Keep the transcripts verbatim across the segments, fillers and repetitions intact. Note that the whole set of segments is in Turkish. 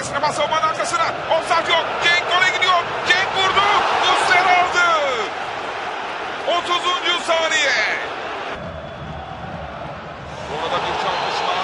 Derinlemesine pas savunmanın arkasına. Offside yok. Cenk gole gidiyor. Cenk vurdu. Muslera aldı. otuzuncu saniye. Orada bir çarpışma.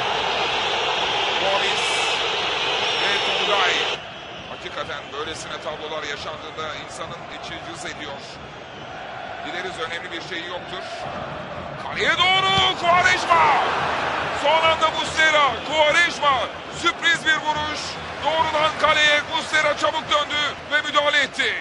Gomis ve Tolgay. Hakikaten böylesine tablolar yaşandığında insanın içi cız ediyor. Dileriz önemli bir şey yoktur. Kaleye doğru Quaresma. Son anda Muslera. Quaresma. Sürpriz bir vuruş. Doğrudan kaleye Muslera çabuk döndü ve müdahale etti.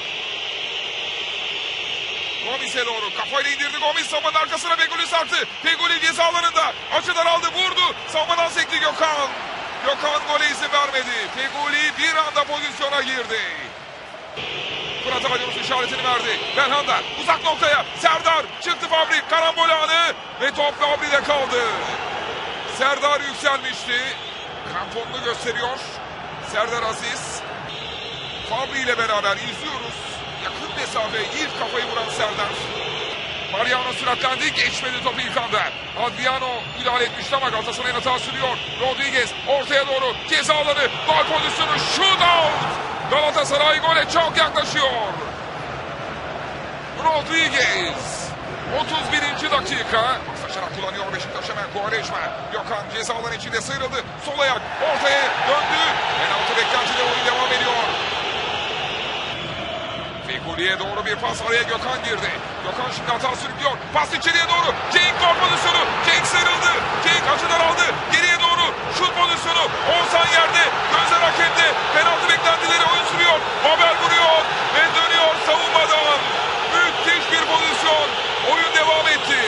Gomis'e doğru kafayla indirdi. Gomis savunmanın arkasına Feguli sarktı. Feguli ceza alanında. Açıdan aldı, vurdu. Savunmadan sekti Gökhan. Gökhan gole izin vermedi. Feguli bir anda pozisyona girdi. Fırat Aydınus işaretini verdi. Belhanda uzak noktaya. Serdar çıktı Fabri. Karambol anı ve top Fabri'de kaldı. Serdar yükselmişti. Kramponunu gösteriyor. Serdar Aziz. Fabri ile beraber izliyoruz. Yakın mesafe ilk kafayı vuran Serdar. Mariano süratlendi. Geçmedi topu ilk anda. Adriano müdahale etmişti ama Galatasaray'ın hata sürüyor. Rodriguez ortaya doğru ceza alanı. Gol pozisyonu. Shootout. Galatasaray gole çok yaklaşıyor. Rodriguez. otuz birinci dakika. Paslaşarak kullanıyor Beşiktaş hemen. Quaresma. Gökhan ceza alanı içinde sıyrıldı. Sol ayak ortaya döndü. Penaltı beklentide oyun devam ediyor. Fegüli'ye doğru bir pas, araya Gökhan girdi. Gökhan şimdi hata sürüklüyor. Pas içeriye doğru. Cenk gol pozisyonu. Cenk sıyrıldı. Cenk açıdan aldı. Geriye doğru şut pozisyonu. Oğuzhan yerde. Gözler hakemde. Penaltı beklentileri oyun sürüyor. Babel vuruyor ve dönüyor savunmadan. Müthiş bir pozisyon. Oyun devam etti.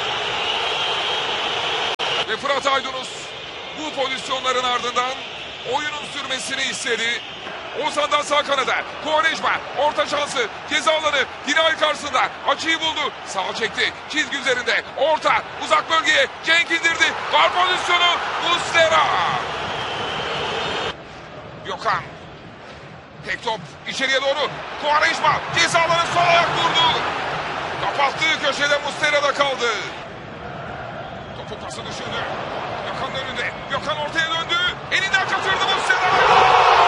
Ve Fırat Aydınus bu pozisyonların ardından oyunun sürmesini istedi. Oğuzhan'dan sağ kanada. Quaresma orta şansı. Ceza alanı. Dinay karşısında. Açıyı buldu. Sağa çekti. Çizgi üzerinde. Orta. Uzak bölgeye. Cenk indirdi. Gol pozisyonu. Muslera. Gökhan. Tek top. İçeriye doğru. Quaresma. Ceza alanı sol ayak vurdu. Kapattığı köşede Muslera'da kaldı. Topu pası düşürdü. Gökhan'ın önünde. Gökhan ortaya döndü. Elinden kaçırdı Muslera.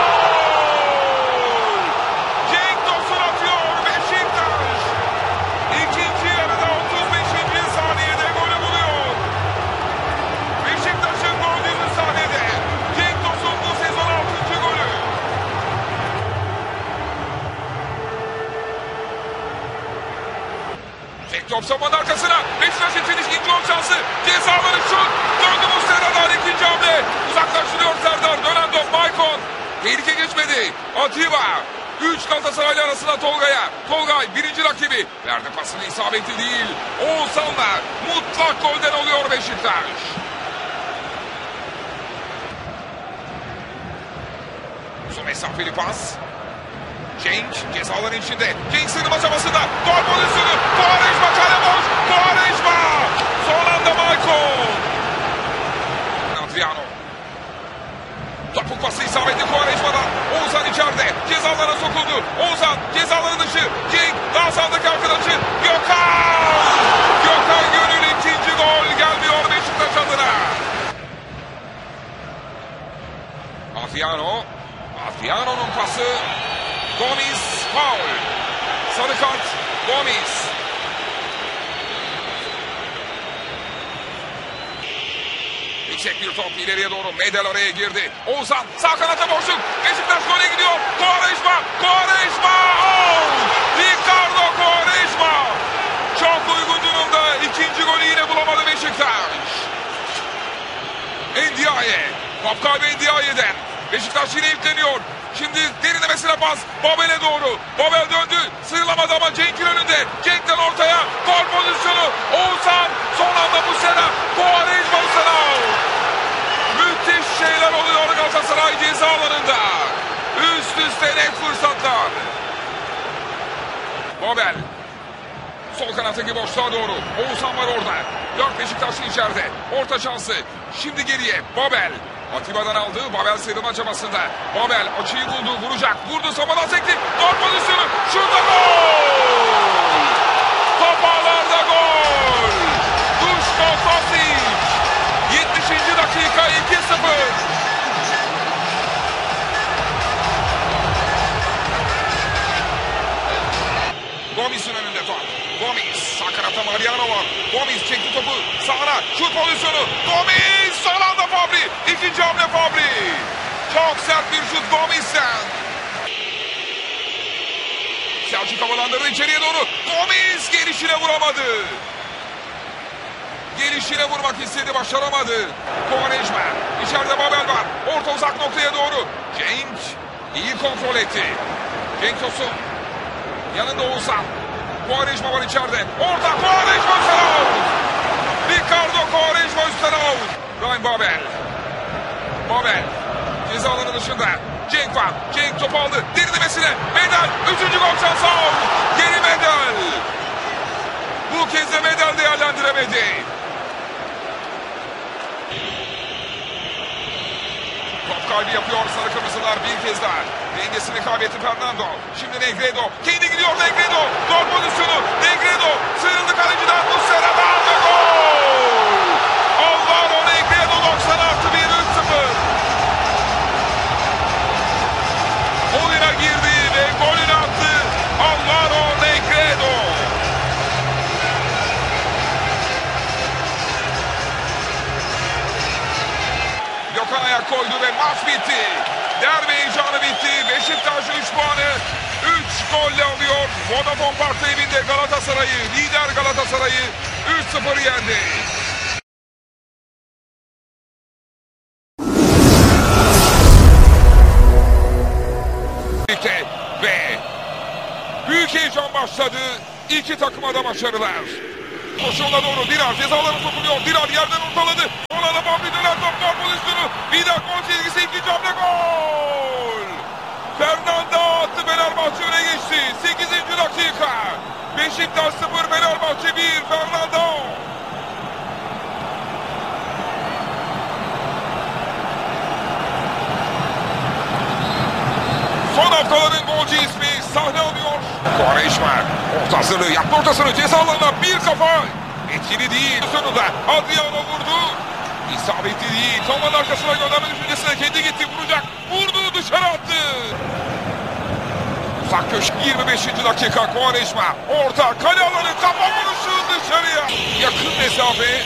Top savunmanın arkasına. Beşiktaş için ikinci gol şansı. Cezaları şut. Döndü Muslera'dan ikinci hamle. Uzaklaştırıyor Serdar. Dönen top Maicon. Tehlike geçmedi. Atiba. Üç Galatasaraylı arasında Tolga'ya. Tolgay birinci rakibi. Verdi pasını, isabetli değil. Oğuzhan'la mutlak golden oluyor Beşiktaş. Uzun mesafeli pas. Cenk cezaların içinde. Cenk sığınma çabasında. Gol pozisyonu. Quaresma kale boş. Quaresma. Son anda Maicon. Adriano. Topuk pası isabetli Quaresma'dan. Oğuzhan içeride. Cezalara sokuldu. Oğuzhan cezaları dışı. Cenk daha sağdaki arkadaşı. Gökhan. Gökhan Gönül ikinci gol gelmiyor Beşiktaş adına. Adriano. Adriano'nun pası. Gomis faul. Sarı kart Gomis. Yüksek bir top ileriye doğru. Medel araya girdi. Oğuzhan sağ kanata boşluk. Beşiktaş gole gidiyor. Quaresma. Quaresma. Oh! Ricardo Quaresma. Çok uygun durumda. İkinci golü yine bulamadı Beşiktaş. Ndiaye. Top kaybı Ndiaye'den. Beşiktaş yine yükleniyor. Şimdi derinlemesine pas. Babel'e doğru. Babel döndü. Sıyrılamadı ama Cenk'in önünde. Cenk'ten ortaya. Gol pozisyonu. Oğuzhan. Son anda Muslera. Quaresma Muslera. Müthiş şeyler oluyor Galatasaray ceza alanında. Üst üste net fırsatlar. Babel. Sol kanattaki boşluğa doğru. Oğuzhan var orada. Dört Beşiktaşlı içeride. Orta şansı. Şimdi geriye. Babel. Atiba'dan aldı. Babel sıyrılma çabasında. Babel açıyı buldu. Vuracak. Vurdu. Samadan sekti. Gol pozisyonu. Şurada gol. Top ağlarda gol. Duško Tosić. yetmişinci dakika iki sıfır. Gomez'den. Selçuk havalandırdı içeriye doğru. Gomez gelişine vuramadı. Gelişine vurmak istedi, başaramadı. Quaresma. İçeride Babel var. Orta uzak noktaya doğru. Cenk iyi kontrol etti. Cenk Tosun. Yanında Oğuzhan. Quaresma var içeride. Orta Quaresma üstten out. Ricardo Quaresma üstten out. Ryan Babel. Babel. Ceza alanı dışında. Cenk var. Cenk topu aldı. Derinlemesine. Medel. Üçüncü gol şansı out. Geri Medel. Bu kez de Medel değerlendiremedi. Top kaybı yapıyor sarı kırmızılar bir kez daha. Dengesini kaybetti Fernando. Şimdi Negredo. Kendi gidiyor Negredo. Gol pozisyonu. Negredo. Sıyrıldı kaleciden. Muslera'dan ve gol. Alvaro Negredo doksan artı bir üç sıfır. Oyuna girdi ve golünü attı. Alvaro Negredo. Gökhan ayak koydu ve maç bitti. Derbi heyecanı bitti. Beşiktaş üç puanı üç golle alıyor. Vodafone Park evinde Galatasaray'ı, lider Galatasaray'ı üç sıfır yendi. Ve büyük heyecan başladı. İki takıma da başarılar. Koşuğuna doğru Dirar cezalarını sokunuyor. Dirar yerden ortaladı. Ona da Bambi döner top gol pozisyonu. Vida gol çizgisi ikinci hamle gol. Fernando attı, Fenerbahçe öne geçti. sekizinci dakika. Beşiktaş sıfır Fenerbahçe bir. Fernando. Son haftaların golcü ismi sahne alıyor. Quaresma orta hazırlığı yaptı, ortasını ceza alanına bir kafa. Etkili değil. Sonunda Adriano vurdu. İsabetli değil. Toman arkasına gönderme düşüncesine kendi gitti. Vuracak. Vurdu, dışarı attı. Uzak köşe yirmi beşinci dakika. Quaresma orta kale alanı, kafa vuruşu dışarıya. Yakın mesafe.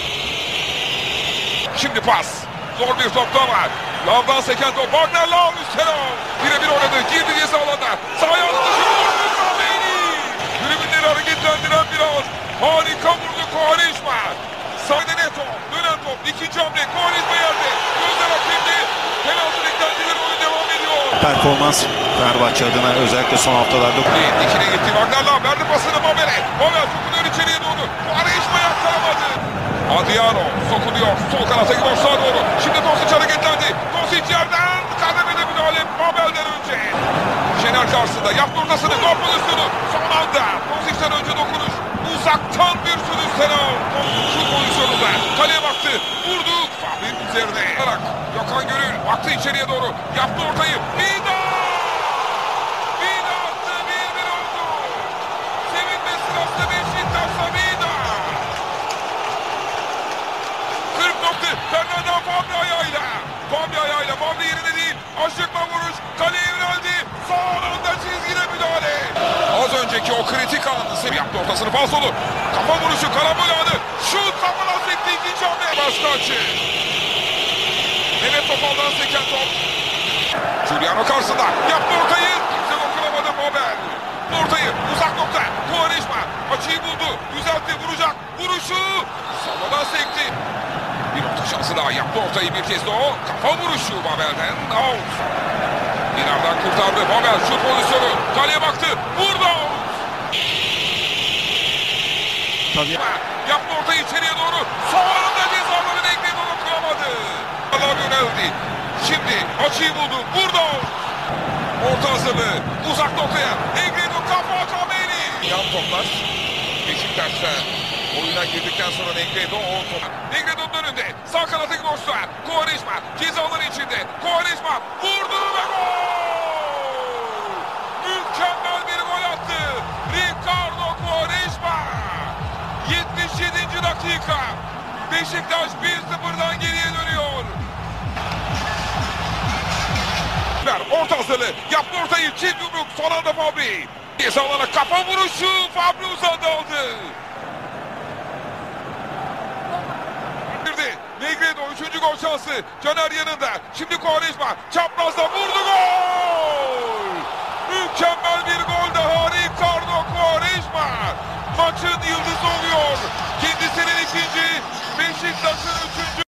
Şimdi pas. Zor bir topta var. Lavdan seken top. Wagner Lav üstüne. Birebir oynadı. Girdi ceza alanına. Sağ ayağını dışı vurdu. Kameni. Tribünleri hareketlendiren bir an. Harika vurdu Quaresma. Sağda Neto. Dönen top. İkinci hamle. Quaresma yerde. Gözler hakemde. Penaltı beklentileri oyun devam ediyor. Performans Fenerbahçe adına özellikle son haftalarda. İkine gitti. Wagner Lav verdi pasını Babel'e. Babel sokunuyor içeriye doğru. Quaresma yakkalamadı. Adriano sokuluyor. Sol kanattaki boşluğa doğru. Şimdi Tosic hareketlendi. Tosic yerden kademede müdahale Babel'den önce. Şener karşısında yaptı ortasını. Gol pozisyonu. Son anda Tosic'ten önce dokunuş. Uzaktan bir sürüş Senal. Şu pozisyonunda kaleye baktı. Vurdu. Fahri'nin üzerine. Gökhan Gönül baktı içeriye doğru. Yaptı ortayı. Vida! Vida attı. bir bir oldu. Sevinme sırası Beşiktaş'ta Vida. kırk nokta. Fernando Fabri ayağıyla. Fabri ayağıyla. Fabri yerine değil. Aşıkla vuruş. Kaleye yöneldi. Son anda çizgide müdahale. Az önceki o kritik anını sev yaptı ortasını. Falsolu. Kafa vuruşu. Karambol anı. Şut kafana sekti. İkinci hamle. Başka açı. Mehmet Topal'dan seken top. Giuliano karşısında. Yaptı ortayı. Kimse dokunamadı Babel. Ortayı. Uzak nokta. Quaresma. Açıyı buldu. Düzeltti. Vuracak. Vuruşu. Savadan sekti. Bir orta şansı daha yaptı ortayı bir kez de o. Kafa vuruşu Babel'den. Out. Dinar'dan kurtardı. Babel şut pozisyonu. Kaleye baktı. Vurdu. Tabii. Yaptı ortayı içeriye doğru. Son anda cezaları Negredo dokunamadı. Allah yöneldi. Şimdi açıyı buldu. Vurdu. Orta hazırlığı. Uzak noktaya. Negredo kafa Kameni. Yan toplar. Beşiktaş'ta oyuna girdikten sonra Negredo o top. Negredo'nun önünde. Sağ kanattaki boşluğa. Quaresma cezaları içinde. Quaresma vurdu ve gol! Mükemmel bir gol attı. Ricardo Quaresma. yetmiş yedinci dakika. Beşiktaş bir sıfırdan geriye dönüyor. Orta hazırlığı. Yaptı ortayı. Çift yumruk. Son anda Fabri. Ceza alana kafa vuruşu. Fabri uzandı aldı. Negredo üçüncü gol şansı. Caner yanında. Şimdi Quaresma çaprazda vurdu, gol! Mükemmel bir gol.